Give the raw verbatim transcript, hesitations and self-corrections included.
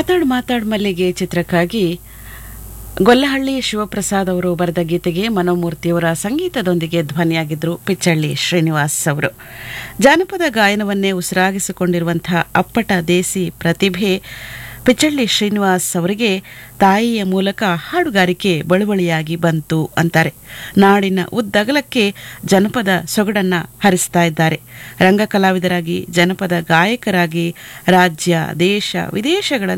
ಮಾತಾಡ್ ಮಾತಾಡ್ ಮಲ್ಲಿಗೆ ಚಿತ್ರಕ್ಕಾಗಿ ಗೊಲ್ಲಹಳ್ಳಿ ಶಿವಪ್ರಸಾದ್ ಅವರು ಬರೆದ ಗೀತೆಗೆ ಮನೋಮೂರ್ತಿಯವರ ಸಂಗೀತದೊಂದಿಗೆ ಧ್ವನಿಯಾಗಿದ್ದರು ಪಿಚ್ಚಳ್ಳಿ ಶ್ರೀನಿವಾಸ್ ಅವರು. ಜಾನಪದ ಗಾಯನವನ್ನೇ ಉಸಿರಾಗಿಸಿಕೊಂಡಿರುವಂತಹ ಅಪ್ಪಟ ದೇಸಿ ಪ್ರತಿಭೆ ಪಿಚ್ಚಳ್ಳಿ ಶ್ರೀನಿವಾಸ್ ಅವರಿಗೆ ತಾಯಿಯ ಮೂಲಕ ಹಾಡುಗಾರಿಕೆ ಬಳುವಳಿಯಾಗಿ ಬಂತು ಅಂತಾರೆ. ನಾಡಿನ ಉದ್ದಗಲಕ್ಕೆ ಜನಪದ ಸೊಗಡನ್ನ ಹರಿಸ್ತಾ ಇದ್ದಾರೆ. ರಂಗಕಲಾವಿದರಾಗಿ, ಜನಪದ ಗಾಯಕರಾಗಿ ರಾಜ್ಯ, ದೇಶ, ವಿದೇಶಗಳಲ್ಲಿ